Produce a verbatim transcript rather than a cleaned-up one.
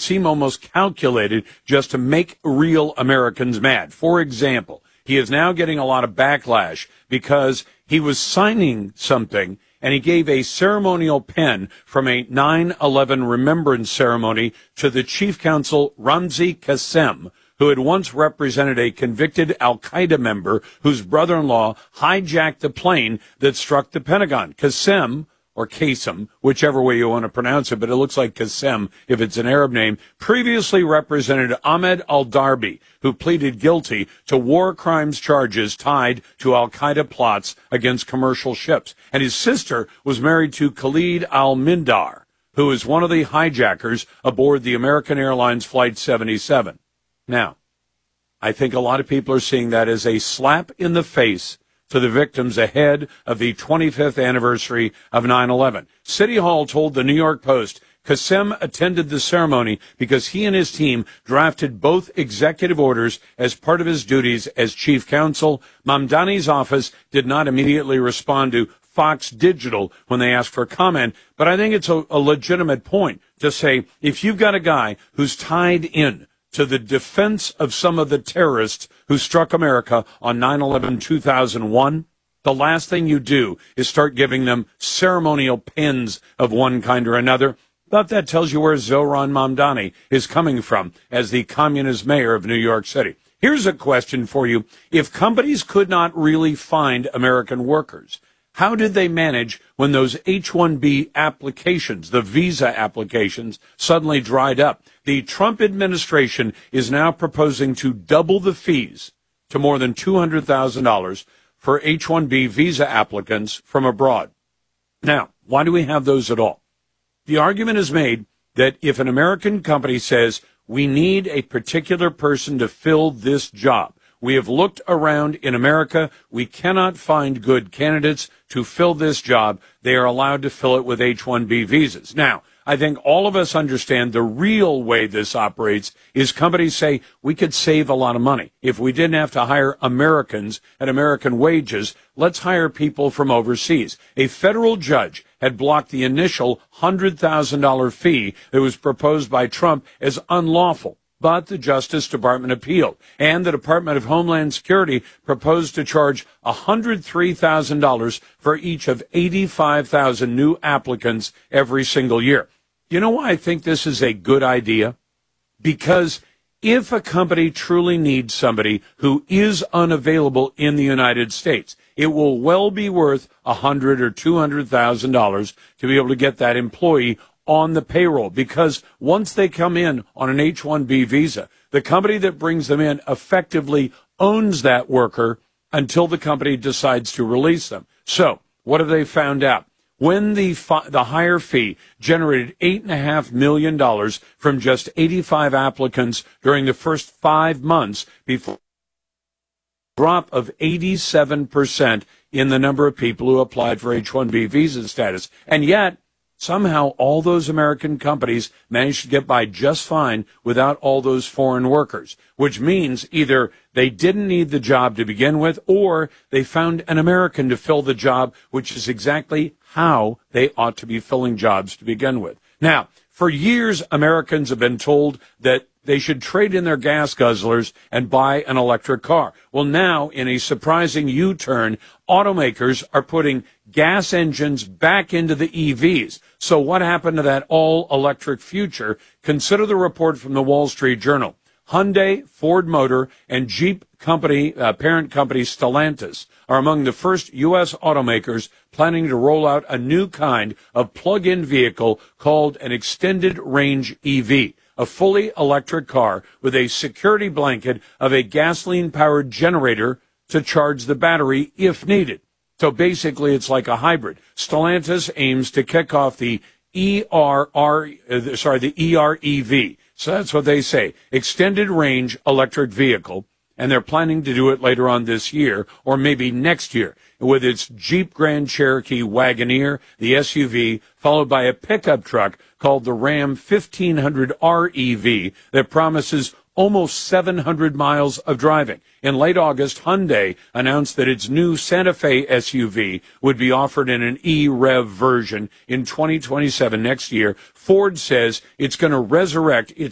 seem almost calculated just to make real Americans mad. For example, he is now getting a lot of backlash because he was signing something and he gave a ceremonial pen from a nine eleven remembrance ceremony to the chief counsel Ramzi Qassem, who had once represented a convicted al-Qaeda member whose brother-in-law hijacked the plane that struck the Pentagon. Qassem, or Qassem, whichever way you want to pronounce it, but it looks like Qassem if it's an Arab name, previously represented Ahmed al-Darbi, who pleaded guilty to war crimes charges tied to al-Qaeda plots against commercial ships. And his sister was married to Khalid al-Mindar, who is one of the hijackers aboard the American Airlines Flight seventy-seven. Now, I think a lot of people are seeing that as a slap in the face to the victims ahead of the twenty-fifth anniversary of nine eleven. City Hall told the New York Post Qassem attended the ceremony because he and his team drafted both executive orders as part of his duties as chief counsel. Mamdani's office did not immediately respond to Fox Digital when they asked for comment, but I think it's a, a legitimate point to say if you've got a guy who's tied in to the defense of some of the terrorists who struck America on nine eleven two thousand one, the last thing you do is start giving them ceremonial pins of one kind or another. But that tells you where Zohran Mamdani is coming from as the communist mayor of New York City. Here's a question for you. If companies could not really find American workers, how did they manage when those H one B applications, the visa applications, suddenly dried up? The Trump administration is now proposing to double the fees to more than two hundred thousand dollars for H one B visa applicants from abroad. Now, why do we have those at all? The argument is made that if an American company says, we need a particular person to fill this job, we have looked around in America, we cannot find good candidates to fill this job, they are allowed to fill it with H one B visas. Now, I think all of us understand the real way this operates is companies say we could save a lot of money. If we didn't have to hire Americans at American wages, let's hire people from overseas. A federal judge had blocked the initial one hundred thousand dollars fee that was proposed by Trump as unlawful. But the Justice Department appealed, and the Department of Homeland Security proposed to charge one hundred three thousand dollars for each of eighty-five thousand new applicants every single year. You know why I think this is a good idea? Because if a company truly needs somebody who is unavailable in the United States, it will well be worth one hundred thousand dollars or two hundred thousand dollars to be able to get that employee on the payroll, because once they come in on an H one B visa, the company that brings them in effectively owns that worker until the company decides to release them. So what have they found out? When the fi- the higher fee generated eight point five million dollars from just eighty-five applicants during the first five months before a drop of eighty-seven percent in the number of people who applied for H one B visa status. And yet, somehow all those American companies managed to get by just fine without all those foreign workers, which means either they didn't need the job to begin with, or they found an American to fill the job, which is exactly how they ought to be filling jobs to begin with. Now, for years, Americans have been told that they should trade in their gas guzzlers and buy an electric car. Well, now, in a surprising U-turn, automakers are putting gas engines back into the E Vs. So what happened to that all-electric future? Consider the report from the Wall Street Journal. Hyundai, Ford Motor, and Jeep company, uh, parent company Stellantis are among the first U S automakers planning to roll out a new kind of plug-in vehicle called an extended range E V, a fully electric car with a security blanket of a gasoline-powered generator to charge the battery if needed. So basically, it's like a hybrid. Stellantis aims to kick off the E R R, uh, sorry, the E R E V. So that's what they say, extended range electric vehicle, and they're planning to do it later on this year or maybe next year with its Jeep Grand Cherokee Wagoneer, the S U V, followed by a pickup truck called the Ram fifteen hundred R E V that promises almost seven hundred miles of driving. In late August, Hyundai announced that its new Santa Fe S U V would be offered in an E-Rev version in twenty twenty-seven, next year. Ford says it's going to resurrect its